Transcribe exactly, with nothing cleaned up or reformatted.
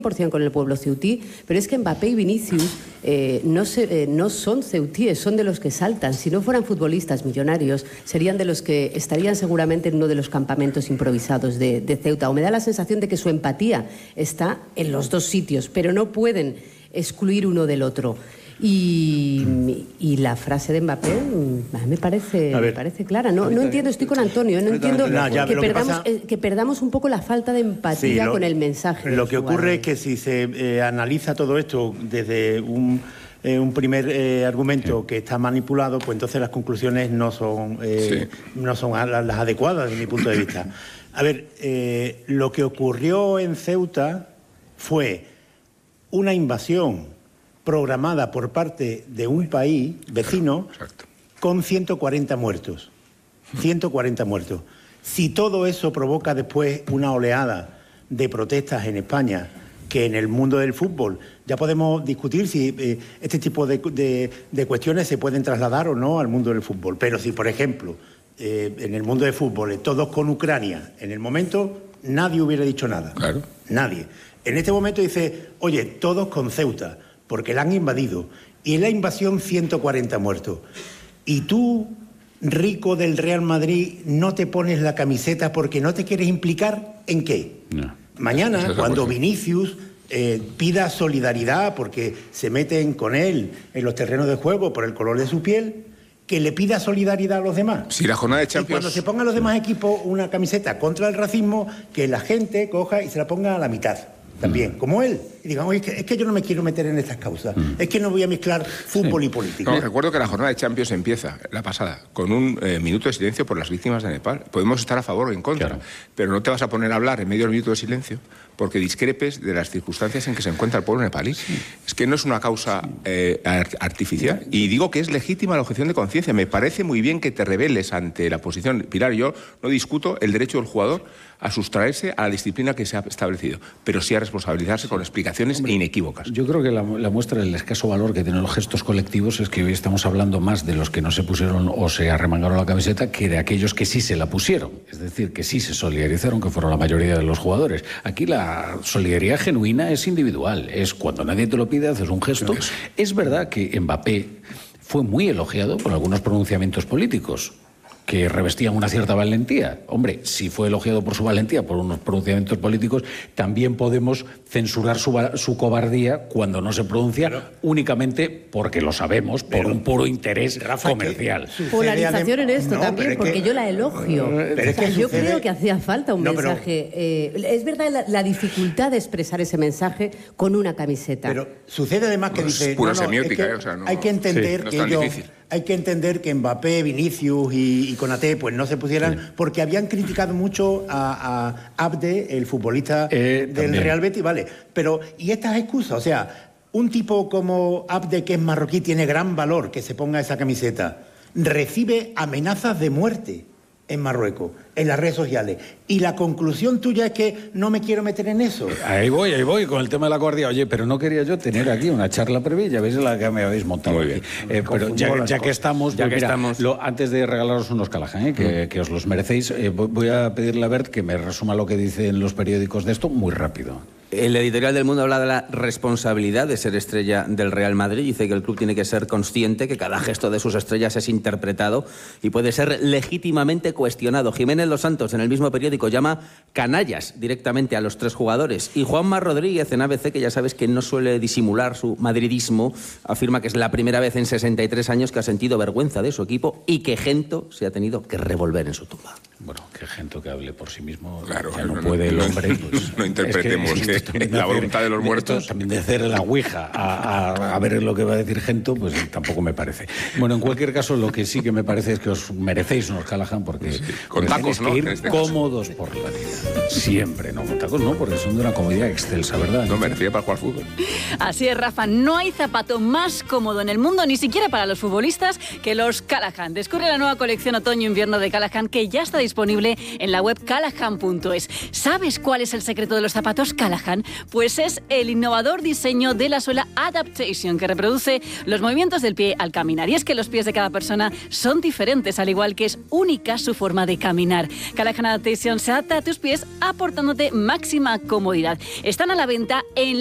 por ciento con el pueblo ceutí, pero es que Mbappé y Vinicius eh, no, se, eh, no son ceutíes, son de los que saltan. Si no fueran futbolistas millonarios, serían de los que estarían seguramente en uno de los campamentos improvisados de, de Ceuta. O me da la sensación de que su empatía está en los dos sitios, pero no pueden excluir uno del otro. Y, y la frase de Mbappé me parece, me parece clara. No, no entiendo, estoy con Antonio, no entiendo no, ya, que, perdamos, que, pasa... eh, que perdamos un poco la falta de empatía sí, lo, con el mensaje. Lo que ocurre es que si se eh, analiza todo esto desde un, eh, un primer eh, argumento sí. que está manipulado, pues entonces las conclusiones no son, eh, sí. no son las, las adecuadas desde mi punto de vista. A ver, eh, lo que ocurrió en Ceuta fue una invasión programada por parte de un país vecino Exacto. con ciento cuarenta muertos. ciento cuarenta muertos. Si todo eso provoca después una oleada de protestas en España, que en el mundo del fútbol ya podemos discutir si eh, este tipo de, de, de cuestiones se pueden trasladar o no al mundo del fútbol. Pero si, por ejemplo, eh, en el mundo del fútbol, todos con Ucrania, en el momento nadie hubiera dicho nada. Claro. Nadie. En este momento dice, oye, todos con Ceuta, porque la han invadido, y en la invasión ciento cuarenta muertos. Y tú, rico del Real Madrid, no te pones la camiseta porque no te quieres implicar ¿en qué? No. Mañana, es cuando Vinicius eh, pida solidaridad porque se meten con él en los terrenos de juego por el color de su piel, que le pida solidaridad a los demás. Si la jornada de Champions... Y cuando se pongan los demás equipos una camiseta contra el racismo, que la gente coja y se la ponga a la mitad. También, mm. como él, y digan, oye, es que, es que yo no me quiero meter en estas causas, mm. es que no voy a mezclar fútbol sí. y política. No, recuerdo que la jornada de Champions empieza, la pasada, con un eh, minuto de silencio por las víctimas de Nepal. Podemos estar a favor o en contra, claro. pero no te vas a poner a hablar en medio del minuto de silencio porque discrepes de las circunstancias en que se encuentra el pueblo nepalí. Sí. Es que no es una causa eh, artificial. Y digo que es legítima la objeción de conciencia. Me parece muy bien que te rebeles ante la posición. Pilar, yo no discuto el derecho del jugador a sustraerse a la disciplina que se ha establecido, pero sí a responsabilizarse sí. con explicaciones Hombre, inequívocas. Yo creo que la, la muestra del escaso valor que tienen los gestos colectivos es que hoy estamos hablando más de los que no se pusieron o se arremangaron la camiseta que de aquellos que sí se la pusieron. Es decir, que sí se solidarizaron, que fueron la mayoría de los jugadores. Aquí la solidaridad genuina es individual. Es cuando nadie te lo pide, haces un gesto. Es, es verdad que Mbappé fue muy elogiado por algunos pronunciamientos políticos que revestían una cierta valentía. Hombre, si fue elogiado por su valentía, por unos pronunciamientos políticos, también podemos censurar su, su cobardía cuando no se pronuncia pero, únicamente porque lo sabemos, por pero, un puro interés Rafa, comercial. Polarización en esto no, también, porque que, yo la elogio. Pero es o sea, que yo sucede... creo que hacía falta un no, mensaje. Pero, eh, es verdad la, la dificultad de expresar ese mensaje con una camiseta. Pero sucede además que no, dice... Es pura no, no, semiótica, es que eh, o sea, no, hay que entender sí, que no yo... difícil. Hay que entender que Mbappé, Vinicius y, y Konaté pues no se pusieran sí. porque habían criticado mucho a, a Abde, el futbolista eh, del también. Real Betis, vale. Pero, ¿y estas excusas? O sea, un tipo como Abde, que es marroquí, tiene gran valor que se ponga esa camiseta. Recibe amenazas de muerte en Marruecos, en las redes sociales. Y la conclusión tuya es que no me quiero meter en eso. Ahí voy, ahí voy, con el tema de la guardia. Oye, pero no quería yo tener aquí una charla previa, ya veis la que me habéis montado. Muy bien. Eh, pero ya, ya que estamos, ya pues que mira, estamos... Lo, antes de regalaros unos Callahan, eh, que, mm. que os los merecéis, eh, voy a pedirle a Bert que me resuma lo que dicen los periódicos de esto muy rápido. El editorial del Mundo habla de la responsabilidad de ser estrella del Real Madrid. Dice que el club tiene que ser consciente que cada gesto de sus estrellas es interpretado y puede ser legítimamente cuestionado. Jiménez Los Santos, en el mismo periódico, llama canallas directamente a los tres jugadores. Y Juanma Rodríguez, en A B C, que ya sabes que no suele disimular su madridismo, afirma que es la primera vez en sesenta y tres años que ha sentido vergüenza de su equipo y que Gento se ha tenido que revolver en su tumba. Bueno, que Gento que hable por sí mismo, claro, ya no, no puede el hombre. Pues, no interpretemos es que, es que la voluntad de los muertos. También de hacer la ouija a, a, a ver lo que va a decir Gento, pues tampoco me parece. Bueno, en cualquier caso, lo que sí que me parece es que os merecéis unos Callahan porque, sí, con porque tacos, tenéis ¿no? que ir este cómodos caso. Por la vida. Siempre, no con tacos, no, porque son de una comodidad excelsa, ¿verdad? No, me refiero para jugar fútbol. Así es, Rafa, no hay zapato más cómodo en el mundo, ni siquiera para los futbolistas, que los Callahan. Descubre la nueva colección otoño-invierno de Callahan, que ya está disponible en la web callahan punto es. ¿Sabes cuál es el secreto de los zapatos Callahan? Callahan, pues es el innovador diseño de la suela Adaptation, que reproduce los movimientos del pie al caminar. Y es que los pies de cada persona son diferentes, al igual que es única su forma de caminar. Callahan Adaptation se adapta a tus pies aportándote máxima comodidad. Están a la venta en